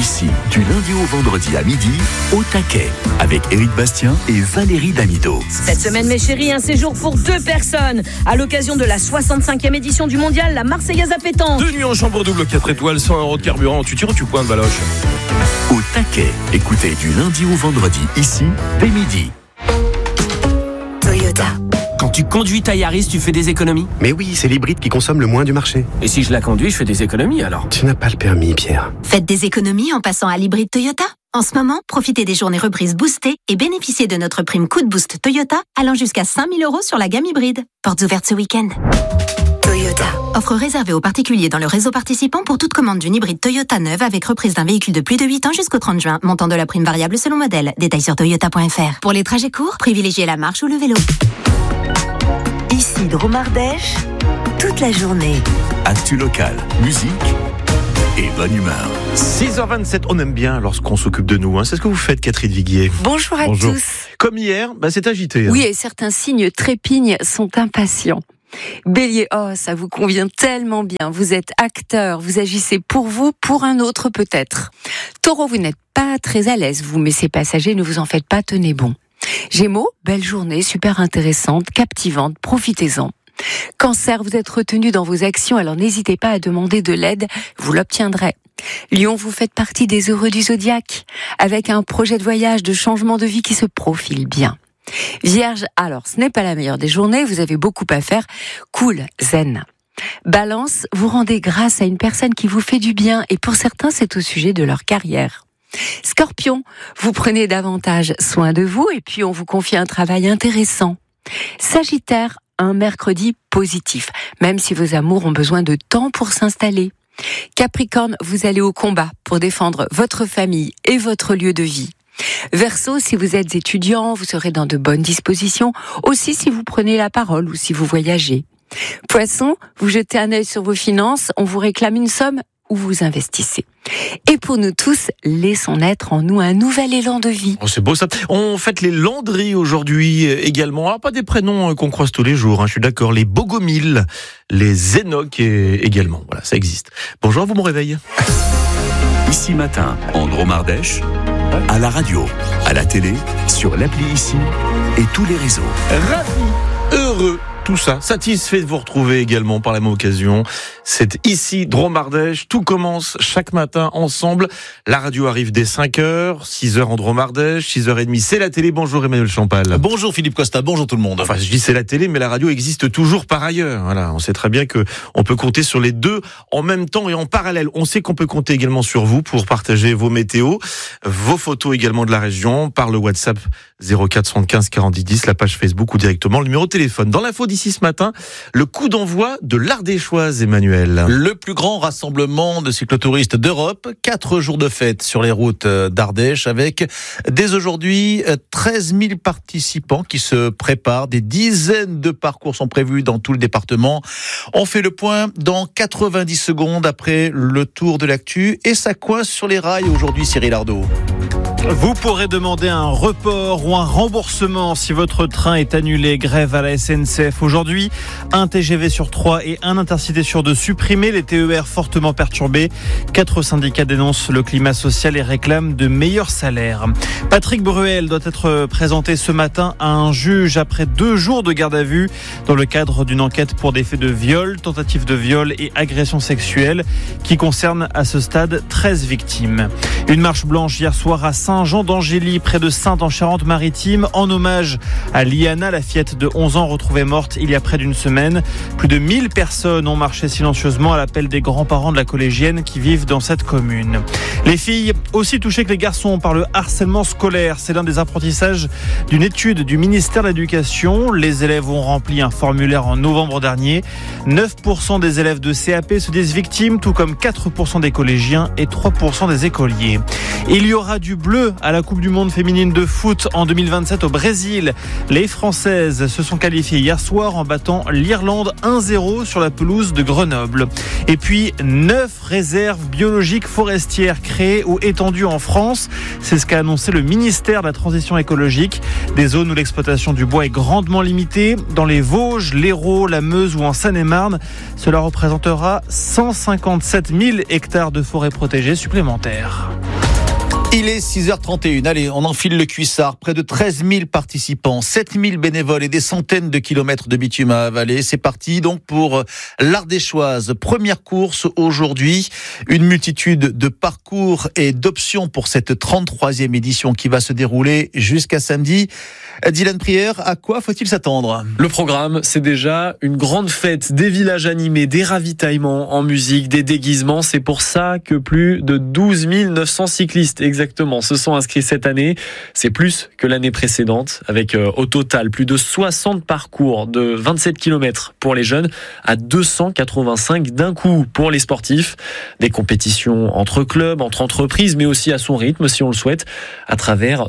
Ici, du lundi au vendredi à midi, au taquet, avec Éric Bastien et Valérie Damido. Cette semaine, mes chéris, un séjour pour 2 personnes. À l'occasion de la 65e édition du mondial, la Marseillaise à pétanque. 2 nuits en chambre double, 4 étoiles, 100 € de carburant. Tu tires ou tu pointes, Valoche? Au taquet, écoutez du lundi au vendredi, ici, dès midi. Toyota. Quand tu conduis ta Yaris, tu fais des économies? Mais oui, c'est l'hybride qui consomme le moins du marché. Et si je la conduis, je fais des économies alors? Tu n'as pas le permis, Pierre. Faites des économies en passant à l'hybride Toyota. En ce moment, profitez des journées reprises boostées et bénéficiez de notre prime coup de boost Toyota allant jusqu'à 5 000 € sur la gamme hybride. Portes ouvertes ce week-end. Toyota. Offre réservée aux particuliers dans le réseau participant pour toute commande d'une hybride Toyota neuve avec reprise d'un véhicule de plus de 8 ans jusqu'au 30 juin. Montant de la prime variable selon modèle. Détails sur toyota.fr. Pour les trajets courts, privilégiez la marche ou le vélo. Ici Dromardèche, toute la journée. Actu local, musique et bonne humeur. 6h27, on aime bien lorsqu'on s'occupe de nous. C'est ce que vous faites, Catherine Viguier. Bonjour à Bonjour. tous. Comme hier, c'est agité. Oui, et certains signes trépignent sont impatients. Bélier, ça vous convient tellement bien. Vous êtes acteur, vous agissez pour vous, pour un autre peut-être. Taureau, vous n'êtes pas très à l'aise, vous, mais ces passagers, ne vous en faites pas, tenez bon. Gémeaux, belle journée, super intéressante, captivante, profitez-en. Cancer, vous êtes retenu dans vos actions, alors n'hésitez pas à demander de l'aide, vous l'obtiendrez. Lion, vous faites partie des heureux du zodiaque, avec un projet de voyage, de changement de vie qui se profile bien. Vierge, alors ce n'est pas la meilleure des journées, vous avez beaucoup à faire, cool, zen. Balance, vous rendez grâce à une personne qui vous fait du bien, et pour certains c'est au sujet de leur carrière. Scorpion, vous prenez davantage soin de vous et puis on vous confie un travail intéressant. Sagittaire, un mercredi positif, même si vos amours ont besoin de temps pour s'installer. Capricorne, vous allez au combat pour défendre votre famille et votre lieu de vie. Verseau, si vous êtes étudiant, vous serez dans de bonnes dispositions, aussi si vous prenez la parole ou si vous voyagez. Poisson, vous jetez un œil sur vos finances, on vous réclame une somme où vous investissez. Et pour nous tous, laissons naître en nous un nouvel élan de vie. C'est beau ça. On fête les Landry aujourd'hui également. Alors pas des prénoms qu'on croise tous les jours, je suis d'accord. Les Bogomil, les Zénoc également. Voilà, ça existe. Bonjour, vous me réveillez. Ici matin, en Dromardèche, à la radio, à la télé, sur l'appli Ici et tous les réseaux. Ravi, heureux. Tout ça, satisfait de vous retrouver également par la même occasion. C'est ici Dromardèche, tout commence chaque matin ensemble. La radio arrive dès 5h, 6h en Dromardèche, 6h30 c'est la télé. Bonjour Emmanuel Champal. Bonjour Philippe Costa, bonjour tout le monde. Enfin, je dis c'est la télé, mais la radio existe toujours par ailleurs. Voilà, on sait très bien que on peut compter sur les deux en même temps et en parallèle. On sait qu'on peut compter également sur vous pour partager vos météos, vos photos également de la région par le WhatsApp 04 75 40 10, la page Facebook ou directement le numéro de téléphone. Dans l'info d'ici ce matin, le coup d'envoi de l'Ardéchoise, Emmanuel. Le plus grand rassemblement de cyclotouristes d'Europe, 4 jours de fête sur les routes d'Ardèche avec dès aujourd'hui 13 000 participants qui se préparent. Des dizaines de parcours sont prévus dans tout le département. On fait le point dans 90 secondes après le tour de l'actu et ça coince sur les rails aujourd'hui, Cyril Ardo. Vous pourrez demander un report ou un remboursement si votre train est annulé. Grève à la SNCF aujourd'hui. Un TGV sur 3 et un Intercité sur 2 supprimés. Les TER fortement perturbés. 4 syndicats dénoncent le climat social et réclament de meilleurs salaires. Patrick Bruel doit être présenté ce matin à un juge après 2 jours de garde à vue dans le cadre d'une enquête pour des faits de viol, tentative de viol et agression sexuelle qui concerne à ce stade 13 victimes. Une marche blanche hier soir à Saint-Jean d'Angély, près de Saintes en Charente-Maritime, en hommage à Liana, la fillette de 11 ans retrouvée morte il y a près d'une semaine. Plus de 1000 personnes ont marché silencieusement à l'appel des grands-parents de la collégienne qui vivent dans cette commune. Les filles aussi touchées que les garçons par le harcèlement scolaire. C'est l'un des apprentissages d'une étude du ministère de l'Éducation. Les élèves ont rempli un formulaire en novembre dernier. 9% des élèves de CAP se disent victimes, tout comme 4% des collégiens et 3% des écoliers. Il y aura du bleu à la Coupe du Monde féminine de foot en 2027 au Brésil. Les Françaises se sont qualifiées hier soir en battant l'Irlande 1-0 sur la pelouse de Grenoble. Et puis 9 réserves biologiques forestières créées ou étendues en France. C'est ce qu'a annoncé le ministère de la Transition écologique. Des zones où l'exploitation du bois est grandement limitée. Dans les Vosges, l'Hérault, la Meuse ou en Seine-et-Marne, cela représentera 157 000 hectares de forêts protégées supplémentaires. Il est 6h31. Allez, on enfile le cuissard. Près de 13 000 participants, 7 000 bénévoles et des centaines de kilomètres de bitume à avaler. C'est parti donc pour l'Ardéchoise. Première course aujourd'hui. Une multitude de parcours et d'options pour cette 33e édition qui va se dérouler jusqu'à samedi. Dylan Prieur, à quoi faut-il s'attendre ? Le programme, c'est déjà une grande fête, des villages animés, des ravitaillements en musique, des déguisements. C'est pour ça que plus de 12 900 cyclistes exactement se sont inscrits cette année. C'est plus que l'année précédente, avec au total plus de 60 parcours de 27 km pour les jeunes, à 285 d'un coup pour les sportifs. Des compétitions entre clubs, entre entreprises, mais aussi à son rythme, si on le souhaite, à travers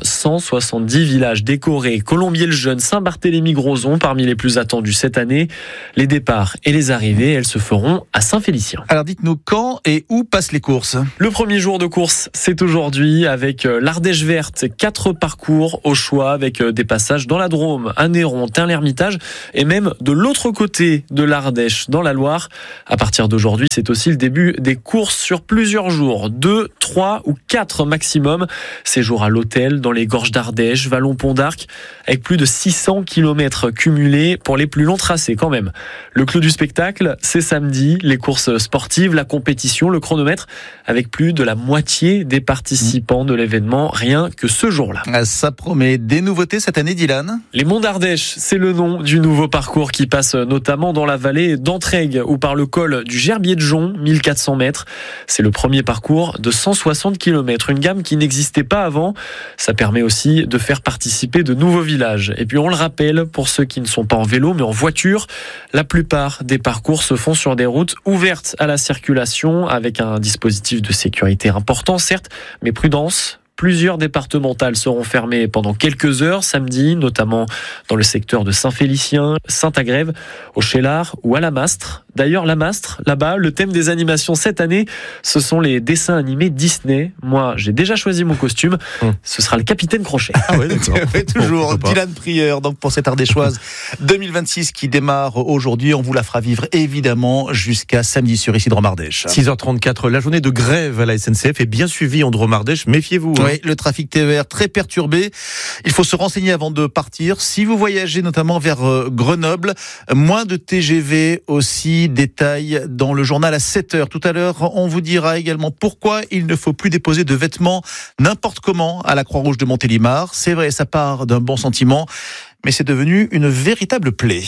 170 villages décorés. Colombier-le-Jeune, Saint-Barthélemy-Grozon, parmi les plus attendus cette année. Les départs et les arrivées, elles se feront à Saint-Félicien. Alors dites-nous quand et où passent les courses ? Le premier jour de course, c'est aujourd'hui avec l'Ardèche verte. 4 parcours au choix avec des passages dans la Drôme, à Néron, Tain-l'Hermitage et même de l'autre côté de l'Ardèche, dans la Loire. À partir d'aujourd'hui, c'est aussi le début des courses sur plusieurs jours. 2, 3 ou 4 maximum. Séjour à l'hôtel, dans les gorges d'Ardèche, Vallon-Pont d'Arc, avec plus de 600 km cumulés pour les plus longs tracés quand même. Le clou du spectacle, c'est samedi, les courses sportives, la compétition, le chronomètre, avec plus de la moitié des participants de l'événement, rien que ce jour-là. Ça promet des nouveautés cette année, Dylan ? Les Monts d'Ardèche, c'est le nom du nouveau parcours qui passe notamment dans la vallée d'Entraigues ou par le col du Gerbier de Jonc, 1400 mètres. C'est le premier parcours de 160 km, une gamme qui n'existait pas avant. Ça permet aussi de faire participer de nouveaux villages. Et puis on le rappelle, pour ceux qui ne sont pas en vélo mais en voiture, la plupart des parcours se font sur des routes ouvertes à la circulation avec un dispositif de sécurité important certes, mais prudence. Plusieurs départementales seront fermées pendant quelques heures samedi, notamment dans le secteur de Saint-Félicien, Saint-Agrève, au Chélard ou à la Mastre. D'ailleurs, la Mastre, là-bas, le thème des animations cette année, ce sont les dessins animés Disney. Moi, j'ai déjà choisi mon costume. Ce sera le Capitaine Crochet. Ah ouais, d'accord. Toujours Dylan Prieur, donc pour cette Ardéchoise 2026 qui démarre aujourd'hui. On vous la fera vivre évidemment jusqu'à samedi sur ici Drôme-Ardèche. 6h34, la journée de grève à la SNCF est bien suivie en Drôme-Ardèche. Méfiez-vous. Oui, le trafic TER très perturbé. Il faut se renseigner avant de partir. Si vous voyagez notamment vers Grenoble, moins de TGV aussi. Détail dans le journal à 7h. Tout à l'heure, on vous dira également pourquoi il ne faut plus déposer de vêtements n'importe comment à la Croix-Rouge de Montélimar. C'est vrai, ça part d'un bon sentiment, mais c'est devenu une véritable plaie.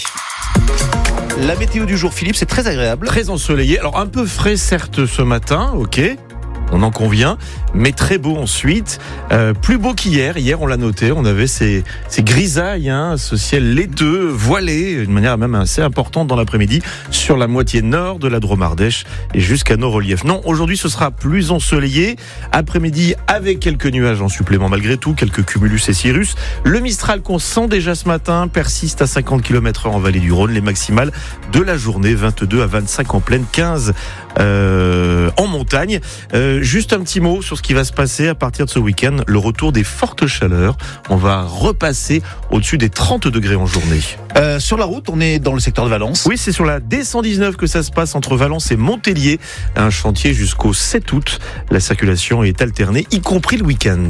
La météo du jour, Philippe, c'est très agréable. Très ensoleillé. Alors un peu frais certes ce matin, ok. On en convient, mais très beau ensuite. Plus beau qu'hier. Hier, on l'a noté, on avait ces grisailles, ce ciel laiteux, voilé, d'une manière même assez importante dans l'après-midi, sur la moitié nord de la Drôme-Ardèche et jusqu'à nos reliefs. Non, aujourd'hui, ce sera plus ensoleillé. Après-midi, avec quelques nuages en supplément malgré tout, quelques cumulus et cirrus. Le Mistral qu'on sent déjà ce matin persiste à 50 km/h en vallée du Rhône. Les maximales de la journée, 22 à 25 en plaine, 15 en montagne. Juste un petit mot sur ce qui va se passer à partir de ce week-end, le retour des fortes chaleurs. On va repasser au-dessus des 30 degrés en journée. Sur la route, on est dans le secteur de Valence. Oui, c'est sur la D119 que ça se passe entre Valence et Montpellier. Un chantier jusqu'au 7 août. La circulation est alternée, y compris le week-end.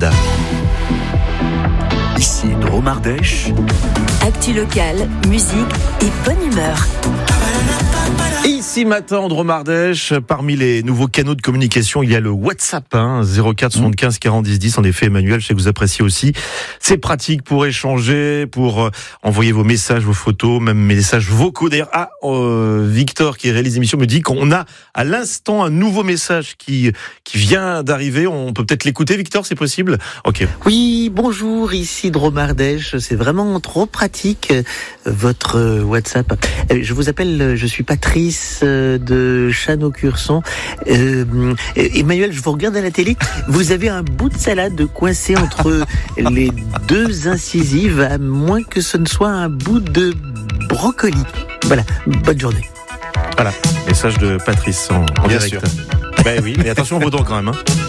Ici Drôme-Ardèche. Actu locale, musique et bonne humeur. Ici matin en Drôme-Ardèche, parmi les nouveaux canaux de communication, il y a le WhatsApp, 04 75 40 10 10. En effet, Emmanuel, je sais que vous appréciez aussi. C'est pratique pour échanger, pour envoyer vos messages, vos photos, même messages vocaux. D'ailleurs, Victor qui réalise l'émission me dit qu'on a à l'instant un nouveau message qui vient d'arriver. On peut peut-être l'écouter, Victor, c'est possible ? Ok. Oui, bonjour, ici Drôme-Ardèche. C'est vraiment trop pratique, votre WhatsApp. Je vous appelle, je suis Patrice de Chano-Curson. Emmanuel, je vous regarde à la télé. Vous avez un bout de salade coincé entre les deux incisives, à moins que ce ne soit un bout de brocoli. Voilà, bonne journée. Voilà, message de Patrice en direct. Sûr. Ben oui, mais attention aux dents quand même.